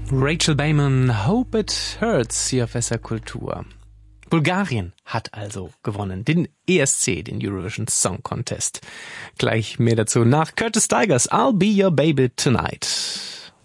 Rachel Bayman, Hope It Hurts, hier auf SR Kultur. Bulgarien hat also gewonnen, den ESC, den Eurovision Song Contest. Gleich mehr dazu nach Curtis Stigers, I'll Be Your Baby Tonight.